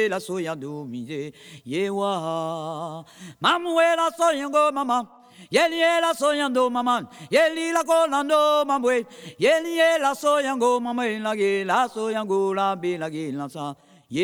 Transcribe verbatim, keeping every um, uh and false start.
ye la soya do miye ye wa mamwe la soya go mama yeli la soya do mama yeli la go lando mamwe yeli la soya go mama la ge la soya go la be la ge la sa